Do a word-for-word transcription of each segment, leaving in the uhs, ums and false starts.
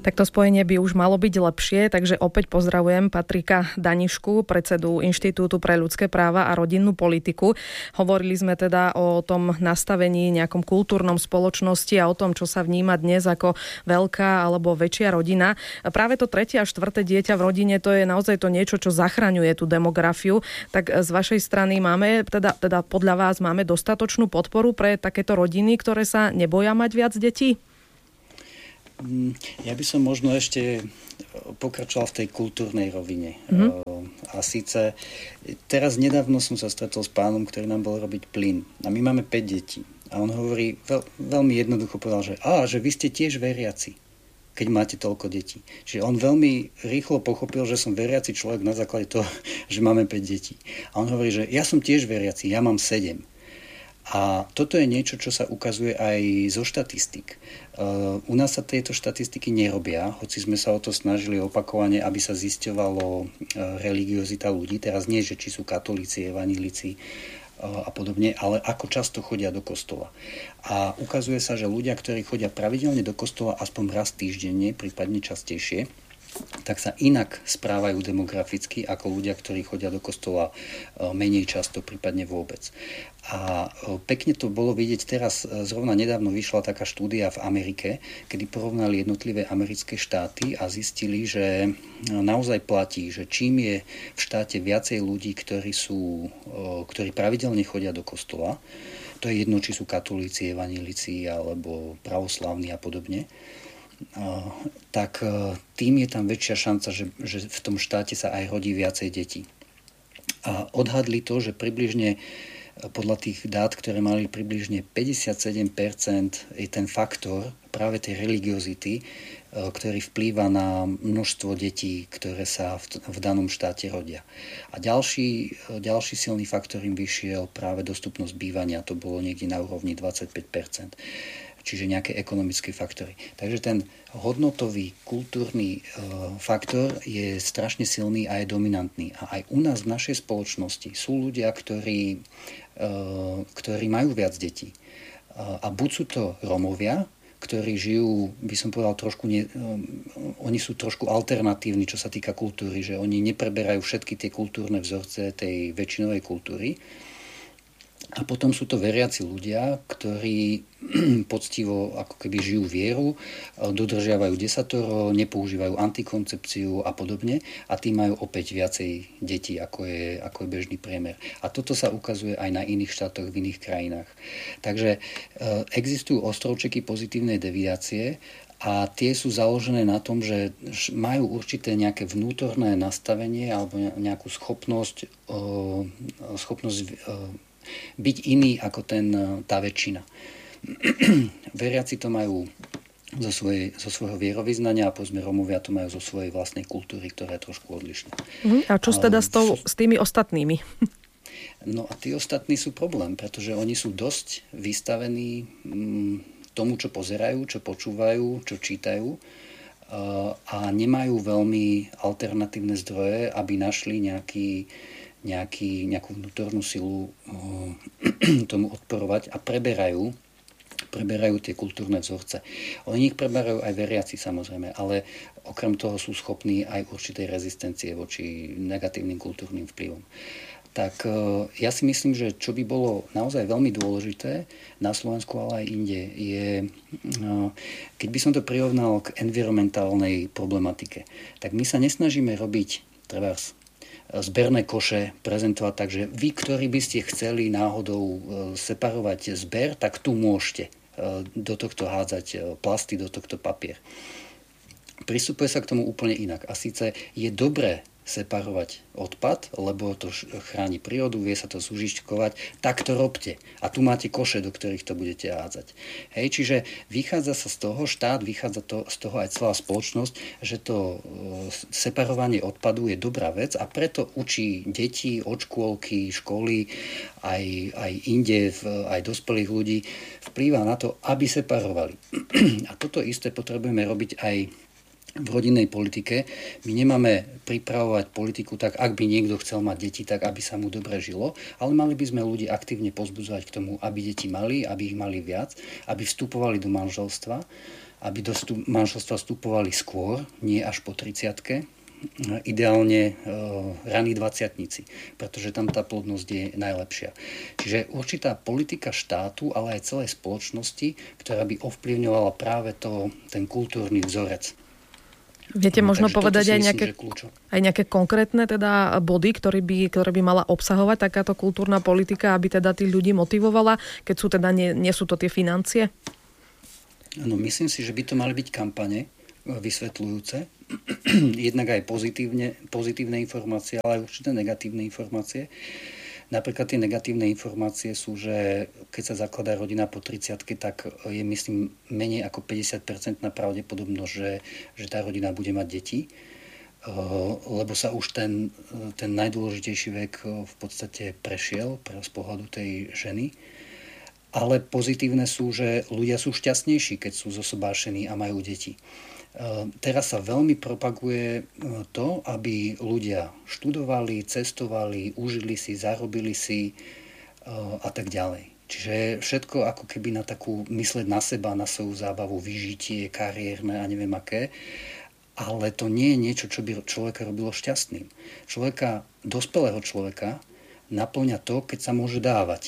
Tak to spojenie by už malo byť lepšie, takže opäť pozdravujem Patrika Danišku, predsedu Inštitútu pre ľudské práva a rodinnú politiku. Hovorili sme teda o tom nastavení nejakom kultúrnom spoločnosti a o tom, čo sa vníma dnes ako veľká alebo väčšia rodina. Práve to tretie a štvrté dieťa v rodine, to je naozaj to niečo, čo zachraňuje tú demografiu. Tak z vašej strany máme, teda, teda podľa vás máme dostatočnú podporu pre takéto rodiny, ktoré sa neboja mať viac detí? Ja by som možno ešte pokračoval v tej kultúrnej rovine. Mm-hmm. A síce teraz nedávno som sa stretol s pánom, ktorý nám bol robiť plyn. A my máme päť detí. A on hovorí, veľ, veľmi jednoducho povedal, že, á, že vy ste tiež veriaci, keď máte toľko detí. Čiže on veľmi rýchlo pochopil, že som veriaci človek na základe toho, že máme päť detí. A on hovorí, že ja som tiež veriaci, ja mám sedem. A toto je niečo, čo sa ukazuje aj zo štatistík. Uh, u nás sa tieto štatistiky nerobia, hoci sme sa o to snažili opakovane, aby sa zisťovalo uh, religiozita ľudí. Teraz nie, že či sú katolíci, evanjelici uh, a podobne, ale ako často chodia do kostola. A ukazuje sa, že ľudia, ktorí chodia pravidelne do kostola aspoň raz týždenne, prípadne častejšie, tak sa inak správajú demograficky ako ľudia, ktorí chodia do kostola menej často, prípadne vôbec. A pekne to bolo vidieť teraz, zrovna nedávno vyšla taká štúdia v Amerike, kedy porovnali jednotlivé americké štáty a zistili, že naozaj platí, že čím je v štáte viacej ľudí, ktorí sú, ktorí pravidelne chodia do kostola, to je jedno, či sú katolíci, evanjelici alebo pravoslávni a podobne, tak tým je tam väčšia šanca, že, že v tom štáte sa aj rodí viacej detí. A odhadli to, že približne podľa tých dát, ktoré mali, približne päťdesiatsedem percent je ten faktor práve tej religiozity, ktorý vplýva na množstvo detí, ktoré sa v, v danom štáte rodia. A ďalší, ďalší silný faktor im vyšiel práve dostupnosť bývania, to bolo niekde na úrovni dvadsaťpäť percent. Čiže nejaké ekonomické faktory. Takže ten hodnotový, kultúrny e, faktor je strašne silný a je dominantný. A aj u nás v našej spoločnosti sú ľudia, ktorí, e, ktorí majú viac detí. E, a buď sú to Rómovia, ktorí žijú, by som povedal, trošku ne, oni sú trošku alternatívni, čo sa týka kultúry, že oni nepreberajú všetky tie kultúrne vzorce tej väčšinovej kultúry. A potom sú to veriaci ľudia, ktorí poctivo ako keby žijú vieru, dodržiavajú desatoro, nepoužívajú antikoncepciu a podobne a tí majú opäť viacej detí, ako je, ako je bežný priemer. A toto sa ukazuje aj na iných štátoch, v iných krajinách. Takže existujú ostrovčeky pozitívnej deviácie a tie sú založené na tom, že majú určité nejaké vnútorné nastavenie alebo nejakú schopnosť, schopnosť byť iný ako ten, tá väčšina. Veriaci to majú zo, svojej, zo svojho vierovyznania a povedzme Rómovia to majú zo svojej vlastnej kultúry, ktorá je trošku odlišná. A čo teda s, tou, s tými ostatnými? No a tí ostatní sú problém, pretože oni sú dosť vystavení tomu, čo pozerajú, čo počúvajú, čo čítajú a nemajú veľmi alternatívne zdroje, aby našli nejaký Nejaký, nejakú vnútornú silu tomu odporovať a preberajú, preberajú tie kultúrne vzorce. Oni ich preberajú aj veriaci samozrejme, ale okrem toho sú schopní aj určitej rezistencie voči negatívnym kultúrnym vplyvom. Tak ja si myslím, že čo by bolo naozaj veľmi dôležité na Slovensku, ale aj inde, je, keď by som to prirovnal k environmentálnej problematike, tak my sa nesnažíme robiť trebárs zberné koše prezentovať tak, že vy, ktorí by ste chceli náhodou separovať zber, tak tu môžete do tohto hádzať plasty, do tohto papier. Pristupuje sa k tomu úplne inak. A síce je dobré separovať odpad, lebo to chráni prírodu, vie sa to zužičkovať, tak to robte. A tu máte koše, do ktorých to budete hádzať. Hej, čiže vychádza sa z toho, štát vychádza to, z toho aj celá spoločnosť, že to separovanie odpadu je dobrá vec a preto učí deti od škôlky, školy, aj, aj inde, aj dospelých ľudí, vplýva na to, aby separovali. A toto isté potrebujeme robiť aj v rodinnej politike. My nemáme pripravovať politiku tak, ak by niekto chcel mať deti, tak aby sa mu dobre žilo, ale mali by sme ľudí aktívne pozbudzovať k tomu, aby deti mali, aby ich mali viac, aby vstupovali do manželstva, aby do vstup, manželstva vstupovali skôr, nie až po tridsiatke. Ideálne e, raní dvadsiatnici, pretože tam tá plodnosť je najlepšia. Čiže určitá politika štátu, ale aj celej spoločnosti, ktorá by ovplyvňovala práve to, ten kultúrny vzorec. Viete no, možno povedať aj myslím, nejaké, aj nejaké konkrétne teda body, ktoré by, ktoré by mala obsahovať takáto kultúrna politika, aby teda tých ľudí motivovala, keď sú teda nie, nie sú to tie financie? No, myslím si, že by to mali byť kampane vysvetľujúce, jednak aj pozitívne, pozitívne informácie, ale aj určité negatívne informácie. Napríklad tie negatívne informácie sú, že keď sa zakladá rodina po tridsiatke, tak je, myslím, menej ako päťdesiat percent pravdepodobnosť, že, že tá rodina bude mať deti, lebo sa už ten, ten najdôležitejší vek v podstate prešiel z pohľadu tej ženy. Ale pozitívne sú, že ľudia sú šťastnejší, keď sú zosobášení a majú deti. Teraz sa veľmi propaguje to, aby ľudia študovali, cestovali, užili si, zarobili si a tak ďalej. Čiže všetko ako keby na takú mysleť na seba, na svoju zábavu, vyžitie, kariérne a neviem aké. Ale to nie je niečo, čo by človeka robilo šťastným. Človeka, dospelého človeka naplňa to, keď sa môže dávať.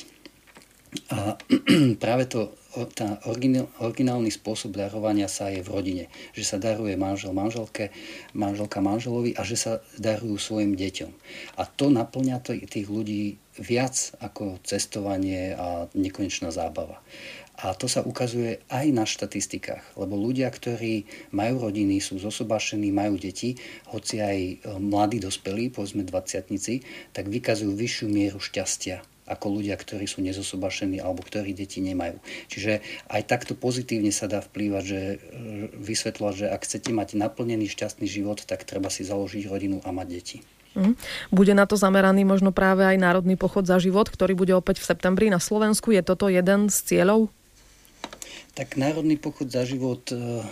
A práve to, tá originálny spôsob darovania sa je v rodine. Že sa daruje manžel manželke, manželka manželovi a že sa darujú svojim deťom. A to naplňa to, tých ľudí viac ako cestovanie a nekonečná zábava. A to sa ukazuje aj na štatistikách, lebo ľudia, ktorí majú rodiny, sú zosobášení, majú deti, hoci aj mladí dospelí, povedzme dvadsiatnici, tak vykazujú vyššiu mieru šťastia ako ľudia, ktorí sú nezosobášení alebo ktorí deti nemajú. Čiže aj takto pozitívne sa dá vplývať, že vysvetľovať, že ak chcete mať naplnený šťastný život, tak treba si založiť rodinu a mať deti. Mm. Bude na to zameraný možno práve aj Národný pochod za život, ktorý bude opäť v septembri na Slovensku. Je toto jeden z cieľov? Tak Národný pochod za život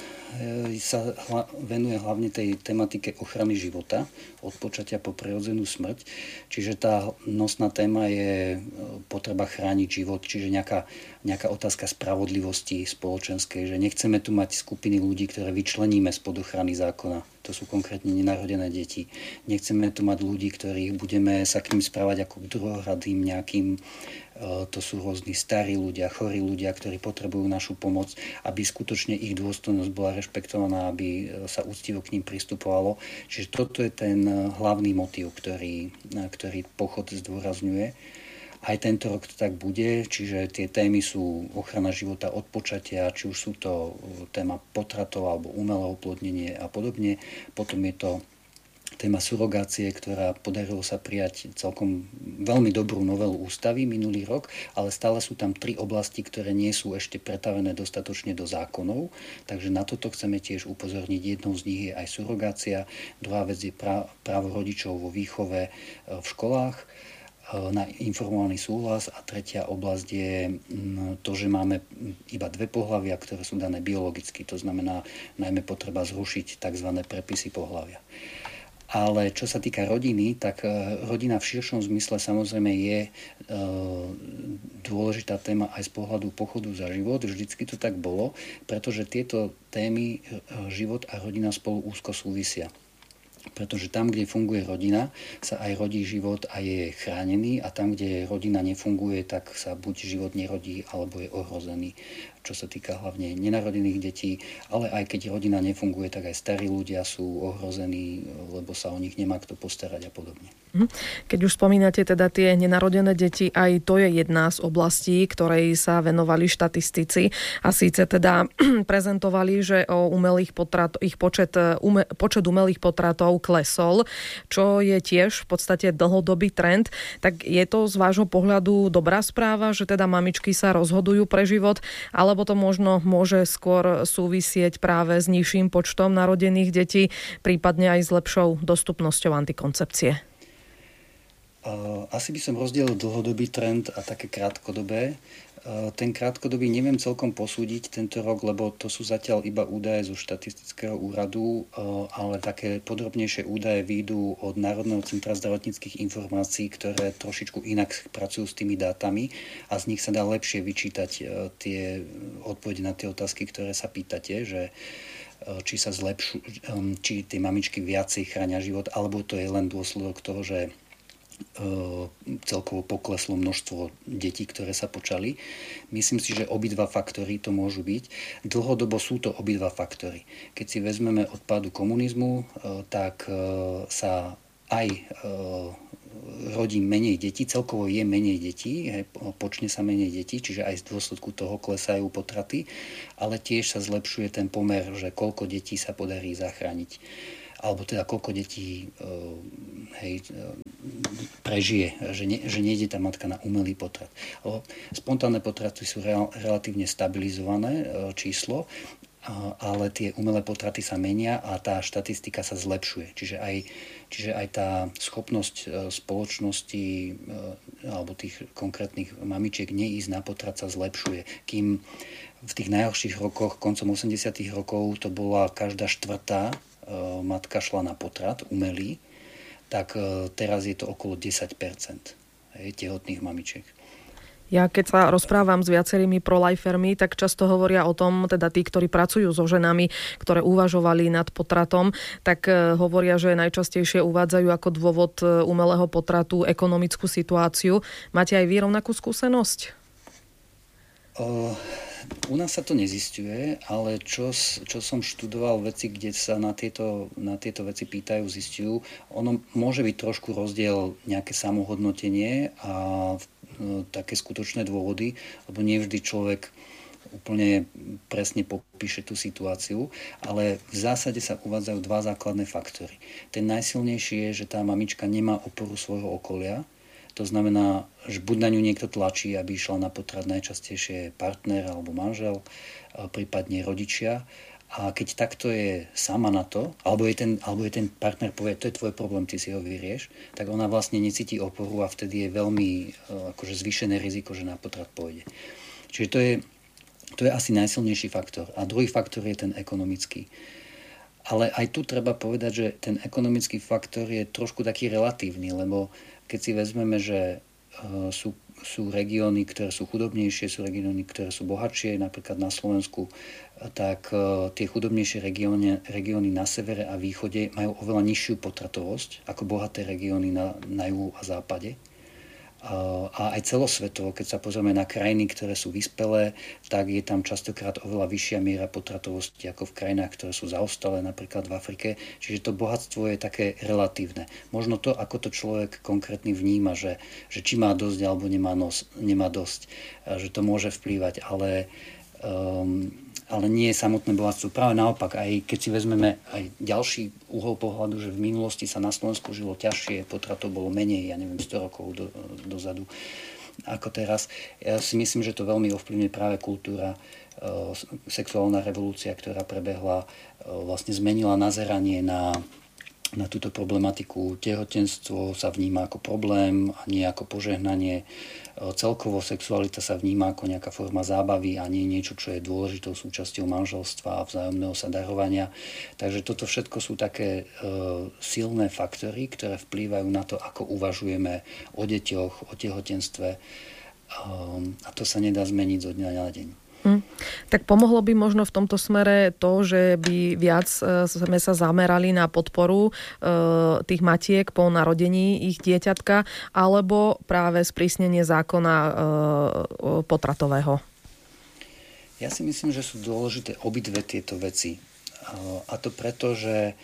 sa venuje hlavne tej tematike ochrany života od počatia po prirodzenú smrť. Čiže tá nosná téma je potreba chrániť život, čiže nejaká, nejaká otázka spravodlivosti spoločenskej, že nechceme tu mať skupiny ľudí, ktoré vyčleníme spod ochrany zákona. To sú konkrétne nenarodené deti. Nechceme tu mať ľudí, ktorých budeme sa k ním správať ako k druhohradým nejakým. To sú rôzni starí ľudia, chorí ľudia, ktorí potrebujú našu pomoc, aby skutočne ich dôstojnosť bola rešpektovaná, aby sa úctivo k ním pristupovalo. Čiže toto je ten hlavný motív, ktorý, ktorý pochod zdôrazňuje. Aj tento rok to tak bude, čiže tie témy sú ochrana života od počatia, či už sú to téma potratov alebo umelé oplodnenie a podobne. Potom je to téma surogácie, ktorá podarilo sa prijať celkom veľmi dobrú novelu ústavy minulý rok, ale stále sú tam tri oblasti, ktoré nie sú ešte pretavené dostatočne do zákonov, takže na toto chceme tiež upozorniť. Jednou z nich je aj surogácia, druhá vec je právo rodičov vo výchove v školách na informovaný súhlas a tretia oblasť je to, že máme iba dve pohlavia, ktoré sú dané biologicky, to znamená najmä potreba zrušiť tzv. Prepisy pohlavia. Ale čo sa týka rodiny, tak rodina v širšom zmysle samozrejme je e, dôležitá téma aj z pohľadu pochodu za život. Vždycky to tak bolo, pretože tieto témy život a rodina spolu úzko súvisia. Pretože tam, kde funguje rodina, sa aj rodí život a je chránený a tam, kde rodina nefunguje, tak sa buď život nerodí, alebo je ohrozený. Čo sa týka hlavne nenarodených detí, ale aj keď rodina nefunguje, tak aj starí ľudia sú ohrození, lebo sa o nich nemá kto postarať a podobne. Keď už spomínate teda tie nenarodené deti, aj to je jedna z oblastí, ktorej sa venovali štatistici a síce teda prezentovali, že o umelých potrat, ich počet, ume, počet umelých potratov klesol, čo je tiež v podstate dlhodobý trend. Tak je to z vášho pohľadu dobrá správa, že teda mamičky sa rozhodujú pre život, ale alebo to možno môže skôr súvisieť práve s nižším počtom narodených detí, prípadne aj s lepšou dostupnosťou antikoncepcie? Asi by som rozdielil dlhodobý trend a také krátkodobé. Ten krátkodobý neviem celkom posúdiť tento rok, lebo to sú zatiaľ iba údaje zo štatistického úradu, ale také podrobnejšie údaje výjdu od Národného centra zdravotníckych informácií, ktoré trošičku inak pracujú s tými dátami a z nich sa dá lepšie vyčítať tie odpovede na tie otázky, ktoré sa pýtate, že či sa zlepšu, či tie mamičky viacej chránia život, alebo to je len dôsledok toho, že celkovo pokleslo množstvo detí, ktoré sa počali. Myslím si, že obidva faktory to môžu byť. Dlhodobo sú to obidva faktory. Keď si vezmeme od pádu komunizmu, tak sa aj rodí menej detí, celkovo je menej detí, počne sa menej detí, čiže aj z dôsledku toho klesajú potraty, ale tiež sa zlepšuje ten pomer, že koľko detí sa podarí zachrániť. Alebo teda koľko detí hej, prežije, že, ne, že nejde tá matka na umelý potrat. Spontánne potraty sú real, relatívne stabilizované číslo, ale tie umelé potraty sa menia a tá štatistika sa zlepšuje. Čiže aj, čiže aj tá schopnosť spoločnosti alebo tých konkrétnych mamičiek neísť na potrat sa zlepšuje. Kým v tých najhorších rokoch, koncom osemdesiatych rokov, to bola každá štvrtá matka šla na potrat umelý, tak teraz je to okolo desať percent tehotných mamičiek. Ja keď sa rozprávam s viacerými prolifermi, tak často hovoria o tom, teda tí, ktorí pracujú so ženami, ktoré uvažovali nad potratom, tak hovoria, že najčastejšie uvádzajú ako dôvod umelého potratu ekonomickú situáciu. Máte aj vy rovnakú skúsenosť? Uh... U nás sa to nezisťuje, ale čo, čo som študoval veci, kde sa na tieto, na tieto veci pýtajú, zistujú, ono môže byť trošku rozdiel nejaké samohodnotenie a no, také skutočné dôvody, lebo nie vždy človek úplne presne popíše tú situáciu, ale v zásade sa uvádzajú dva základné faktory. Ten najsilnejší je, že tá mamička nemá oporu svojho okolia. To znamená, že buď na ňu niekto tlačí, aby išla na potrat, najčastejšie partner alebo manžel, prípadne rodičia. A keď takto je sama na to, alebo je ten, alebo je ten partner povie, to je tvoj problém, ty si ho vyrieš, tak ona vlastne necíti oporu a vtedy je veľmi akože zvýšené riziko, že na potrat pôjde. Čiže to je, to je asi najsilnejší faktor. A druhý faktor je ten ekonomický. Ale aj tu treba povedať, že ten ekonomický faktor je trošku taký relatívny, lebo keď si vezmeme, že sú, sú regióny, ktoré sú chudobnejšie, sú regióny, ktoré sú bohatšie, napríklad na Slovensku, tak tie chudobnejšie regióny, regióny na severe a východe majú oveľa nižšiu potratovosť ako bohaté regióny na, na juhu a západe. A aj celosvetovo, keď sa pozrieme na krajiny, ktoré sú vyspelé, tak je tam častokrát oveľa vyššia miera potratovosti ako v krajinách, ktoré sú zaostalé, napríklad v Afrike. Čiže to bohatstvo je také relatívne. Možno to, ako to človek konkrétny vníma, že, že či má dosť alebo nemá, nos, nemá dosť, že to môže vplývať, ale um, ale nie je samotné bohatstvo. Práve naopak, aj keď si vezmeme aj ďalší uhol pohľadu, že v minulosti sa na Slovensku žilo ťažšie, potratov bolo menej, ja neviem, sto rokov do, dozadu ako teraz. Ja si myslím, že to veľmi ovplyvňuje práve kultúra, e, sexuálna revolúcia, ktorá prebehla, e, vlastne zmenila nazeranie na na túto problematiku. Tehotenstvo sa vníma ako problém a nie ako požehnanie. Celkovo sexualita sa vníma ako nejaká forma zábavy a nie niečo, čo je dôležitou súčasťou manželstva a vzájomného sa darovania. Takže toto všetko sú také e, silné faktory, ktoré vplývajú na to, ako uvažujeme o deťoch, o tehotenstve. E, a to sa nedá zmeniť zo dňa na deň. Hm. Tak pomohlo by možno v tomto smere to, že by viac sme sa zamerali na podporu e, tých matiek po narodení ich dieťatka, alebo práve sprísnenie zákona e, potratového? Ja si myslím, že sú dôležité obidve tieto veci. E, a to preto, že e,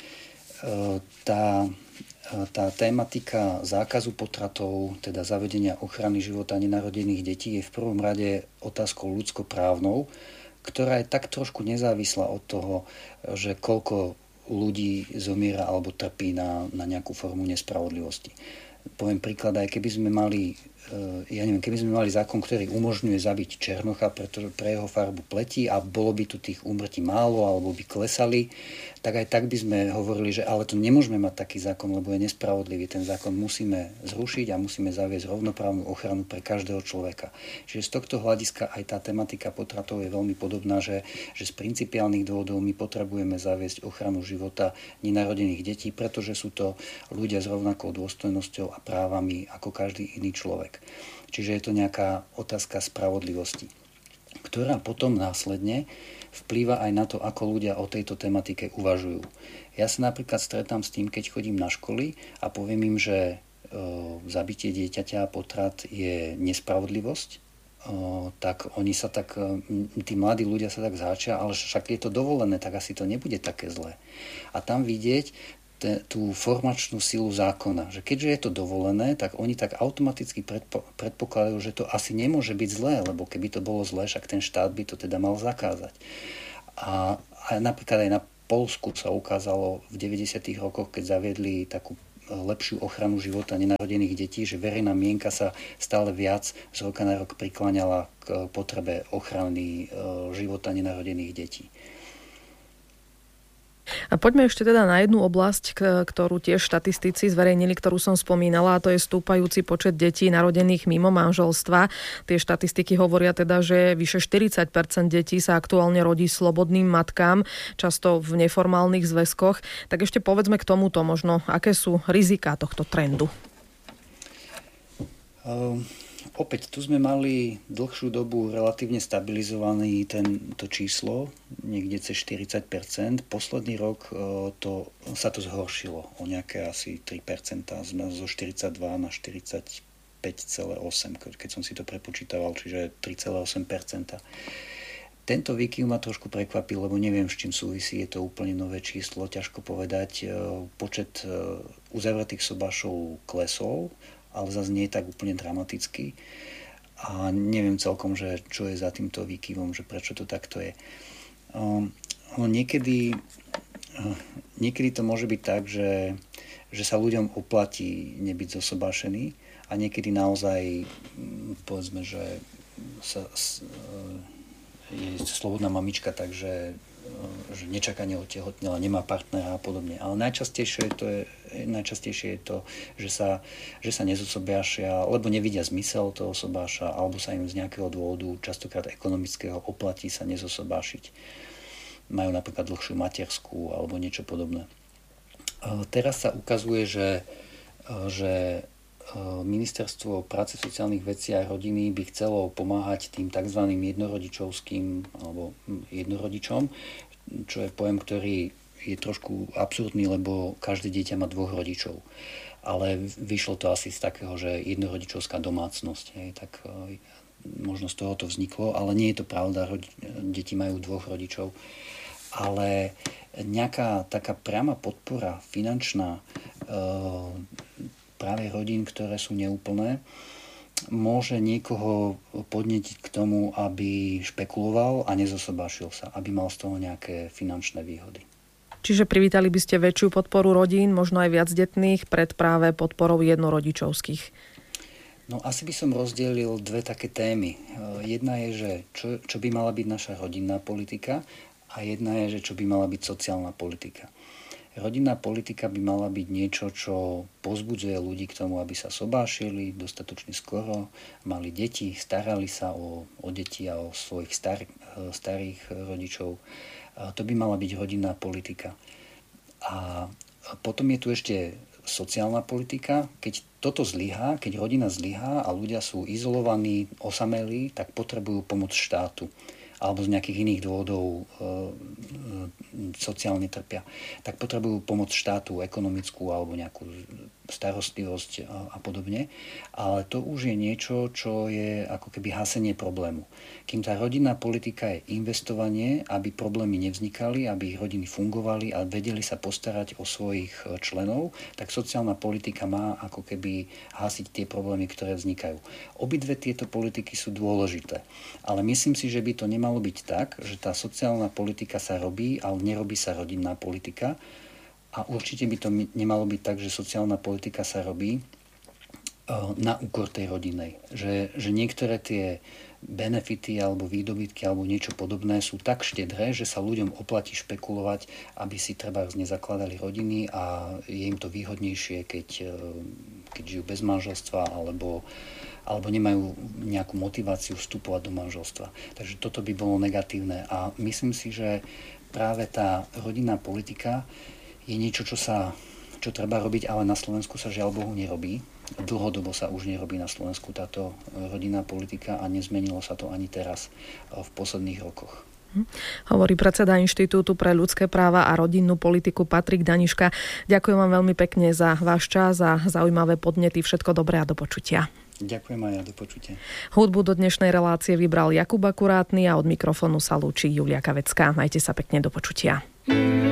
tá Tá tematika zákazu potratov, teda zavedenia ochrany života nenarodených detí, je v prvom rade otázkou ľudskoprávnou, ktorá je tak trošku nezávislá od toho, že koľko ľudí zomiera alebo trpí na, na nejakú formu nespravodlivosti. Poviem príklad, aj keby sme mali ja neviem, keby sme mali zákon, ktorý umožňuje zabiť černocha pretože pre jeho farbu pleti a bolo by tu tých úmrtí málo alebo by klesali, tak aj tak by sme hovorili, že ale to nemôžeme mať taký zákon, lebo je nespravodlivý. Ten zákon musíme zrušiť a musíme zaviesť rovnoprávnu ochranu pre každého človeka. Čiže z tohto hľadiska aj tá tematika potratov je veľmi podobná, že, že z principiálnych dôvodov my potrebujeme zaviesť ochranu života nenarodených detí, pretože sú to ľudia s rovnakou dôstojnosťou a právami ako každý iný človek. Čiže je to nejaká otázka spravodlivosti, ktorá potom následne vplýva aj na to, ako ľudia o tejto tematike uvažujú. Ja sa napríklad stretám s tým, keď chodím na školy a poviem im, že e, zabitie dieťaťa a potrat je nespravodlivosť, e, tak oni sa tak, tí mladí ľudia sa tak záčia, ale však je to dovolené, tak asi to nebude také zlé. A tam vidieť tú formačnú silu zákona, že keďže je to dovolené, tak oni tak automaticky predpo, predpokladajú, že to asi nemôže byť zlé, lebo keby to bolo zlé, však ten štát by to teda mal zakázať. A, a napríklad aj na Poľsku sa ukázalo v deväťdesiatych rokoch, keď zaviedli takú lepšiu ochranu života nenarodených detí, že verejná mienka sa stále viac z roka na rok prikláňala k potrebe ochrany života nenarodených detí. A poďme ešte teda na jednu oblasť, ktorú tiež štatistici zverejnili, ktorú som spomínala, a to je stúpajúci počet detí narodených mimo manželstva. Tie štatistiky hovoria teda, že vyše štyridsať percent detí sa aktuálne rodí slobodným matkám, často v neformálnych zväzkoch. Tak ešte povedzme k tomuto možno, aké sú riziká tohto trendu? Um... Opäť, tu sme mali dlhšiu dobu relatívne stabilizovaný tento číslo, niekde cez štyridsať percent. Posledný rok to, sa to zhoršilo o nejaké asi tri percentá, sme zo štyridsaťdva na štyridsaťpäť celá osem, keď som si to prepočítaval, čiže tri celá osem percenta. Tento výkyv ma trošku prekvapil, lebo neviem, s čím súvisí, je to úplne nové číslo, ťažko povedať. Počet uzavretých sobášov klesol, ale zase nie je tak úplne dramatický. A neviem celkom, že čo je za týmto výkyvom, že prečo to takto je. Um, niekedy, uh, niekedy to môže byť tak, že, že sa ľuďom oplatí nebyť zosobášený a niekedy naozaj, povedzme, že sa, s, uh, je slobodná mamička, takže že nečakane otehotnela, nemá partnera a podobne. Ale najčastejšie je to, je, najčastejšie je to že, sa, že sa nezosobášia, lebo nevidia zmysel toho sobáša, alebo sa im z nejakého dôvodu, častokrát ekonomického, oplatí sa nezosobášiť. Majú napríklad dlhšiu materskú alebo niečo podobné. Teraz sa ukazuje, že, že Ministerstvo práce, sociálnych vecí a rodiny by chcelo pomáhať tým tzv. Jednorodičovským alebo jednorodičom, čo je pojem, ktorý je trošku absurdný, lebo každé dieťa má dvoch rodičov. Ale vyšlo to asi z takého, že jednorodičovská domácnosť. Hej, tak možno z toho to vzniklo, ale nie je to pravda. Deti majú dvoch rodičov. Ale nejaká taká priama podpora finančná práve rodín, ktoré sú neúplné, môže niekoho podnetiť k tomu, aby špekuloval a nezosobášil sa, aby mal z toho nejaké finančné výhody. Čiže privítali by ste väčšiu podporu rodín, možno aj viacdetných, pred práve podporou jednorodičovských? No asi by som rozdelil dve také témy. Jedna je, že čo, čo by mala byť naša rodinná politika a jedna je, že čo by mala byť sociálna politika. Rodinná politika by mala byť niečo, čo povzbudzuje ľudí k tomu, aby sa sobášili dostatočne skoro, mali deti, starali sa o, o deti a o svojich star, starých rodičov. A to by mala byť rodinná politika. A potom je tu ešte sociálna politika. Keď toto zlyhá, keď rodina zlyhá a ľudia sú izolovaní, osamelí, tak potrebujú pomoc štátu. Alebo z nejakých iných dôvodov e, e, sociálne trpia, tak potrebujú pomoc štátu, ekonomickú alebo nejakú starostlivosť a, a podobne. Ale to už je niečo, čo je ako keby hasenie problému. Kým tá rodinná politika je investovanie, aby problémy nevznikali, aby ich rodiny fungovali a vedeli sa postarať o svojich členov, tak sociálna politika má ako keby hasiť tie problémy, ktoré vznikajú. Obidve tieto politiky sú dôležité, ale myslím si, že by to nemalo byť tak, že tá sociálna politika sa robí, ale nerobí sa rodinná politika. A určite by to nemalo byť tak, že sociálna politika sa robí na úkor tej rodinej. Že, že niektoré tie benefity alebo výdobytky alebo niečo podobné sú tak štedré, že sa ľuďom oplatí špekulovať, aby si treba nezakladali rodiny a je im to výhodnejšie, keď, keď žijú bez manželstva alebo, alebo nemajú nejakú motiváciu vstupovať do manželstva. Takže toto by bolo negatívne a myslím si, že práve tá rodinná politika je niečo, čo sa čo treba robiť, ale na Slovensku sa žiaľ Bohu nerobí. Dlhodobo sa už nerobí na Slovensku táto rodinná politika a nezmenilo sa to ani teraz v posledných rokoch. Hovorí predseda Inštitútu pre ľudské práva a rodinnú politiku Patrik Daniška. Ďakujem vám veľmi pekne za váš čas a zaujímavé podnety. Všetko dobré a do počutia. Ďakujem aj ja, do počutia. Hudbu do dnešnej relácie vybral Jakub Akurátny a od mikrofónu sa lúči Julia Kavecká. Majte sa pekne, do počutia.